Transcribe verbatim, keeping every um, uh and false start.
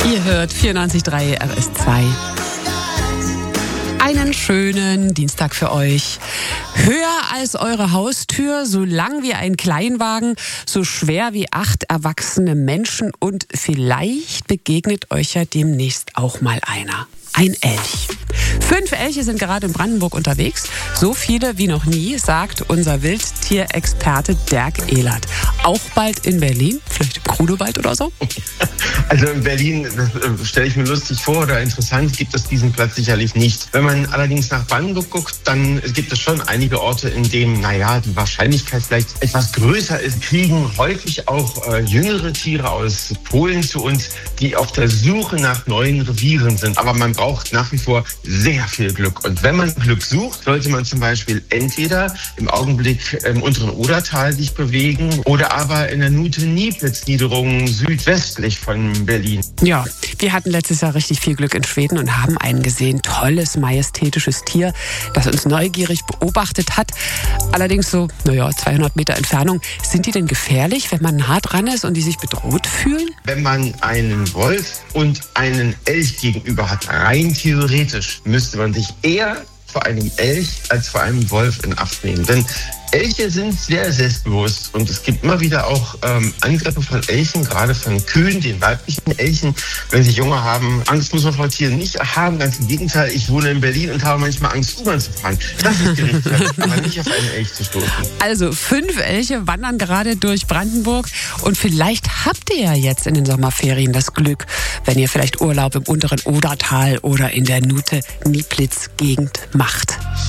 Ihr hört vierundneunzig Komma drei R S zwei. Einen schönen Dienstag für euch. Höher als eure Haustür, so lang wie ein Kleinwagen, so schwer wie acht erwachsene Menschen und vielleicht begegnet euch ja demnächst auch mal einer. Ein Elch. Fünf Elche sind gerade in Brandenburg unterwegs. So viele wie noch nie, sagt unser Wildtierexperte Dirk Ehlert. Auch bald in Berlin, vielleicht im Grunewald oder so? Also in Berlin, das stelle ich mir lustig vor oder interessant, gibt es diesen Platz sicherlich nicht. Wenn man allerdings nach Brandenburg guckt, dann gibt es schon einige Orte, in denen, naja, die Wahrscheinlichkeit vielleicht etwas größer ist. Kriegen häufig auch äh, jüngere Tiere aus Polen zu uns, die auf der Suche nach neuen Revieren sind. Aber man braucht nach wie vor sehr viel Glück. Und wenn man Glück sucht, sollte man zum Beispiel entweder im Augenblick im unteren Odertal sich bewegen oder aber in der Nute-Nieplitz-Niederung südwestlich von Berlin. Ja, wir hatten letztes Jahr richtig viel Glück in Schweden und haben einen gesehen. Tolles, majestätisches Tier, das uns neugierig beobachtet hat. Allerdings so, naja, zweihundert Meter Entfernung. Sind die denn gefährlich, wenn man nah dran ist und die sich bedroht fühlen? Wenn man einen Wolf und einen Elch gegenüber hat, rein theoretisch, müsste man sich eher vor einem Elch als vor einem Wolf in Acht nehmen. Denn Elche sind sehr selbstbewusst und es gibt immer wieder auch ähm, Angriffe von Elchen, gerade von Kühen, den weiblichen Elchen, wenn sie Junge haben. Angst muss man vor Tieren nicht haben, ganz im Gegenteil. Ich wohne in Berlin und habe manchmal Angst, U-Bahn zu fahren. Das ist gerichtet, aber nicht auf einen Elch zu stoßen. Also fünf Elche wandern gerade durch Brandenburg und vielleicht habt ihr ja jetzt in den Sommerferien das Glück, wenn ihr vielleicht Urlaub im unteren Odertal oder in der Nute-Nieplitz-Gegend macht.